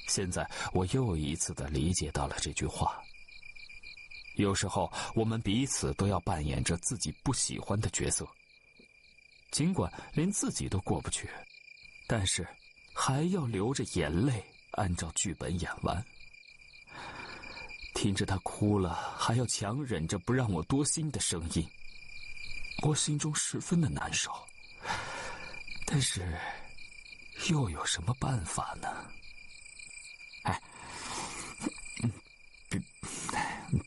现在我又一次地理解到了这句话。有时候我们彼此都要扮演着自己不喜欢的角色，尽管连自己都过不去，但是还要流着眼泪按照剧本演完。听着他哭了，还要强忍着不让我多心的声音，我心中十分的难受，但是又有什么办法呢？